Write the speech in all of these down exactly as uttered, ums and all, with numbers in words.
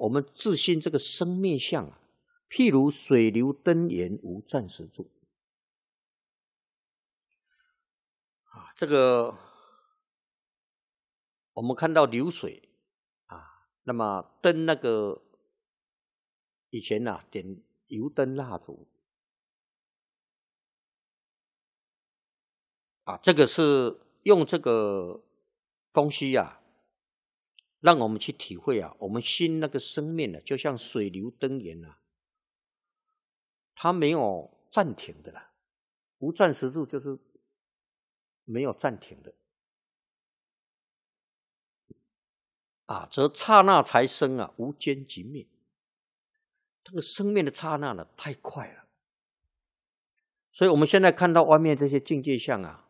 我们自心这个生灭相啊，譬如水流灯源，无暂时住。啊，这个我们看到流水啊，那么灯那个以前啊点油灯蜡烛啊，这个是用这个东西啊，让我们去体会啊，我们心那个生命呢、啊，就像水流灯源啊，它没有暂停的啦，无暂时住就是没有暂停的啊，则刹那才生啊，无间即灭。这个生命的刹那呢，太快了，所以我们现在看到外面这些境界相啊，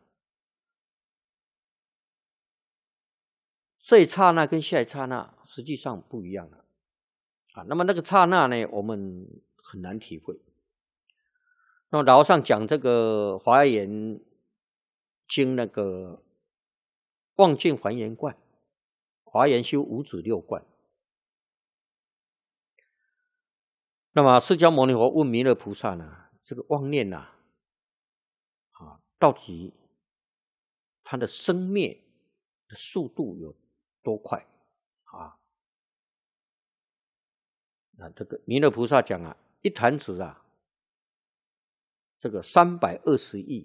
这一刹那跟下一刹那实际上不一样了啊。那么那个刹那呢，我们很难体会。那么老和尚讲这个《华严经》那个望境还原观，华严修五指六观。那么释迦牟尼佛问弥勒菩萨呢，这个妄念啊，啊，到底它的生灭的速度有多快啊？那这个弥勒菩萨讲啊，一弹指啊，这个三百二十亿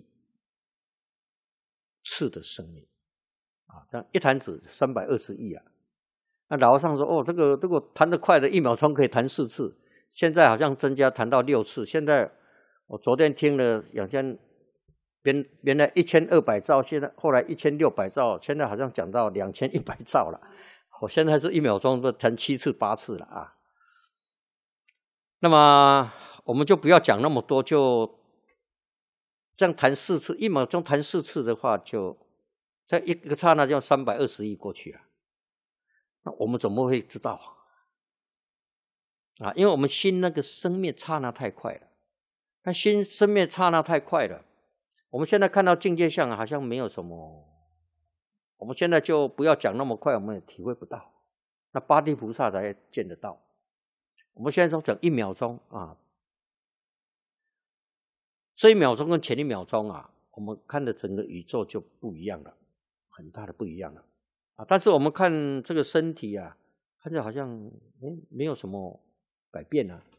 次的生命啊，这样一弹指三百二十亿啊。那老和尚说，哦，这个这个弹得快的，一秒钟可以弹四次。现在好像增加谈到六次，现在我昨天听了两千，原原来一千二百兆，现在后来一千六百兆，现在好像讲到两千一百兆了。我现在是一秒钟都谈七次八次了啊。那么我们就不要讲那么多，就这样谈四次，一秒钟谈四次的话，就在一个刹那就三百二十亿过去了。那我们怎么会知道啊？因为我们心那个生灭刹那太快了，那心生灭刹那太快了，我们现在看到境界相好像没有什么，我们现在就不要讲那么快，我们也体会不到，那八地菩萨才见得到。我们现在说讲一秒钟啊，这一秒钟跟前一秒钟啊，我们看的整个宇宙就不一样了，很大的不一样了啊。但是我们看这个身体啊，看着好像诶没有什么改变啊，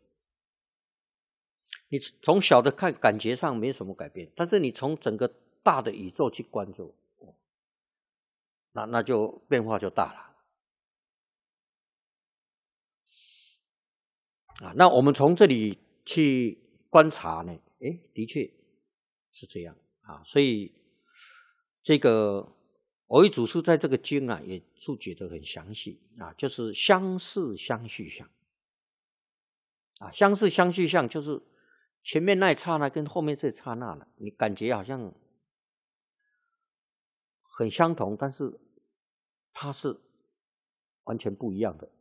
你从小的看感觉上没什么改变，但是你从整个大的宇宙去关注，那那就变化就大了啊。那我们从这里去观察呢，诶，的确是这样啊。所以这个蕅益祖师在这个经啊也注解得很详细啊，就是相似相续相。啊，相似相续相就是前面那一刹那跟后面这一刹那了，你感觉好像很相同，但是它是完全不一样的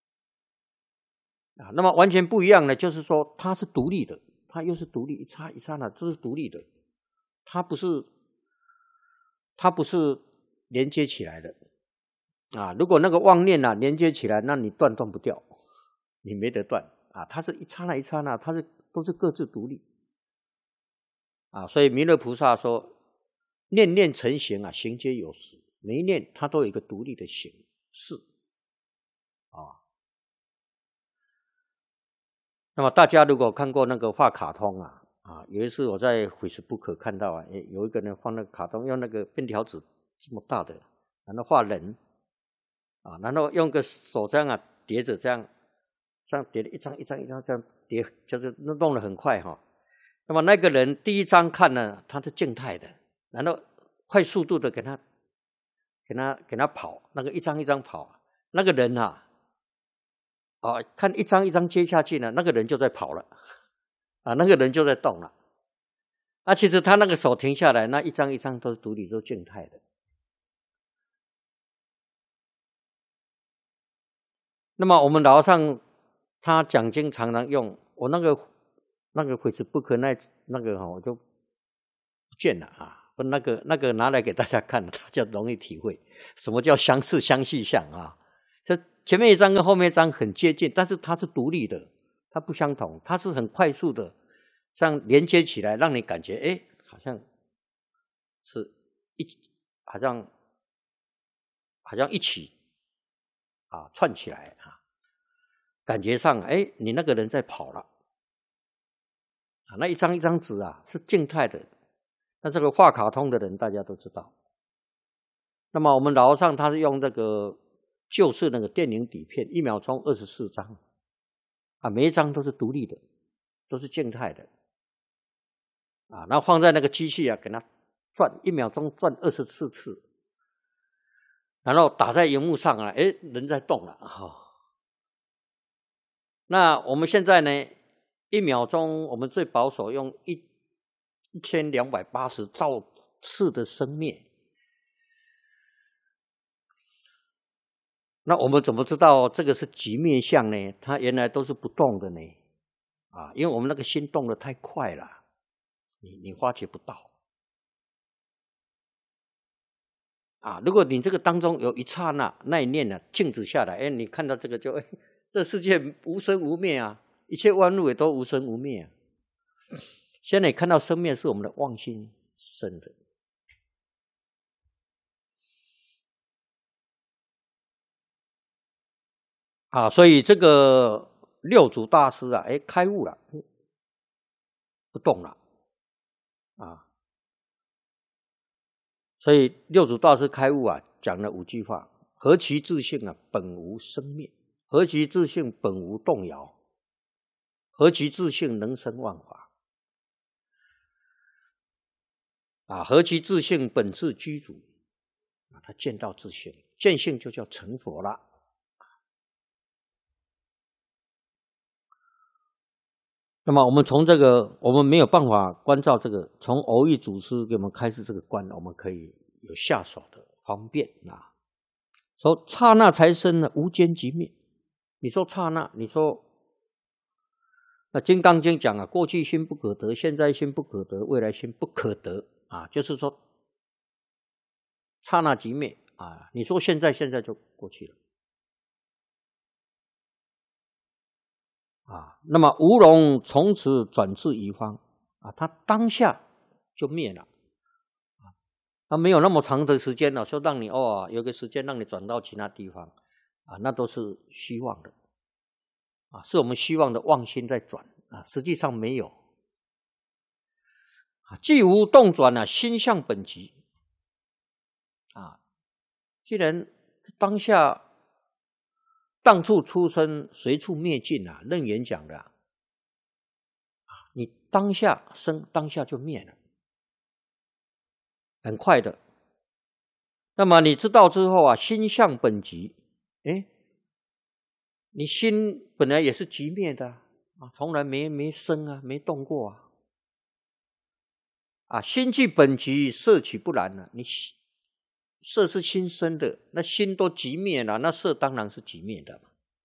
啊。那么完全不一样呢，就是说它是独立的，它又是独立，一刹一刹那都是独立的，它不是它不是连接起来的啊。如果那个妄念啊连接起来，那你断断不掉，你没得断。啊，它是一刹那一刹那，它是都是各自独立啊，所以弥勒菩萨说，念念成形啊，形皆有时，每一念它都有一个独立的形式啊。那么大家如果看过那个画卡通啊，啊，有一次我在 Facebook 看到啊，有一个人放那个卡通，用那个便条纸这么大的，然后画人啊，然后用个手这样啊叠着这样。这样叠了一张一张一张这样叠，就是弄得很快哈。那么那个人第一张看呢，他是静态的，然后快速度的给他给他给他跑，那个一张一张跑，那个人啊，啊看一张一张接下去呢，那个人就在跑了，啊那个人就在动了。啊其实他那个手停下来，那一张一张都是独立都静态的。那么我们老和尚他讲经常常用我那个那个 Facebook 那那个哈、哦、我就不见了啊，那个那个拿来给大家看，大家容易体会什么叫相似相续相啊。这前面一张跟后面一张很接近，但是它是独立的，它不相同，它是很快速的这样连接起来，让你感觉哎，好像是一好像好像一起啊串起来啊，感觉上哎，你那个人在跑了啊。那一张一张纸啊是静态的，那这个画卡通的人大家都知道。那么我们老和尚他是用这个旧式那个电影底片，一秒钟二十四张啊，每一张都是独立的，都是静态的啊，然后放在那个机器啊，给它转，一秒钟转二十四次，然后打在荧幕上啊，哎，人在动了哈、哦。那我们现在呢，一秒钟我们最保守用一一千两百八十兆次的生灭。那我们怎么知道这个是极灭相呢？它原来都是不动的呢，啊，因为我们那个心动得太快了，你你发觉不到，啊，如果你这个当中有一刹那那一念呢、啊，静止下来，哎，你看到这个就，哎，这世界无生无灭啊，一切万物也都无生无灭啊。现在你看到生灭是我们的妄心生的。啊，所以这个六祖大师啊，哎，开悟了，不动了，啊，所以六祖大师开悟啊，讲了五句话：何其自性啊，本无生灭；何其自性本无动摇；何其自性能生万法；啊，何其自性本自居住。啊，他见到自性，见性就叫成佛了。那么我们从这个，我们没有办法关照这个，从偶益祖师给我们开示这个观，我们可以有下手的方便啊。说刹那才生呢，无间即灭。你说刹那，你说那《金刚经》讲啊，过去心不可得，现在心不可得，未来心不可得啊，就是说刹那即灭啊。你说现在，现在就过去了。啊，那么无容从此转至一方啊，它当下就灭了啊，它没有那么长的时间了，说让你哦，有个时间让你转到其他地方啊，那都是虚妄的啊，是我们虚妄的妄心在转啊，实际上没有啊，既无动转啊，心向本极啊，既然当下当处出生，随处灭尽啊，楞严讲的啊，你当下生，当下就灭了，很快的。那么你知道之后啊，心向本极，哎，你心本来也是极灭的啊，从来没没生啊，没动过啊。啊，心即本极，色岂不然呢、啊？你色是心生的，那心都极灭了，那色当然是极灭的嘛。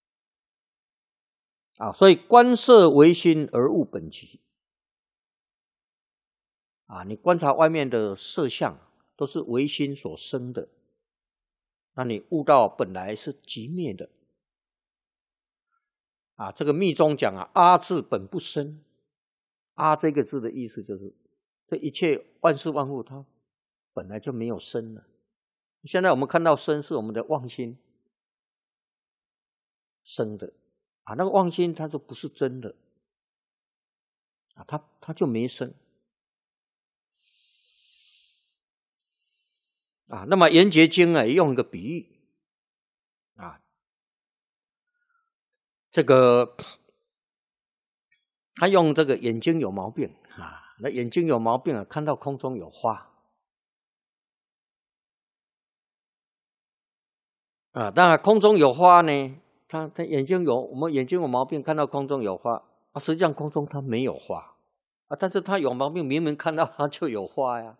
啊，所以观色为心而悟本极。啊，你观察外面的色相，都是唯心所生的，那你悟到本来是极灭的。啊，这个密宗讲啊，阿字本不生。阿这个字的意思就是，这一切万事万物它本来就没有生了。现在我们看到生是我们的妄心生的啊，那个妄心它就不是真的啊，它它就没生啊。那么圆觉经啊，用一个比喻啊，这个他用这个眼睛有毛病啊，那眼睛有毛病啊，看到空中有花啊，当然空中有花呢，他他眼睛有我们眼睛有毛病，看到空中有花啊，实际上空中它没有花啊，但是他有毛病，明明看到它就有花呀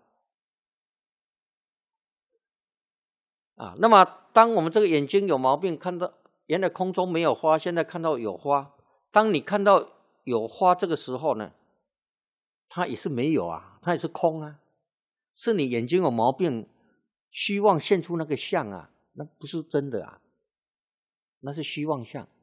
啊。那么当我们这个眼睛有毛病，看到原来空中没有花，现在看到有花，当你看到有花这个时候呢，它也是没有啊，它也是空啊，是你眼睛有毛病，虚妄现出那个相啊，那不是真的啊。 那是虚妄相。